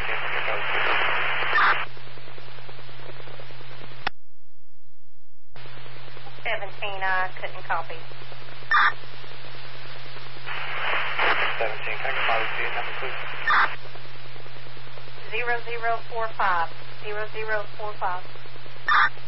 I couldn't copy. 17, can I get my receipt number, please? 0045. 0045.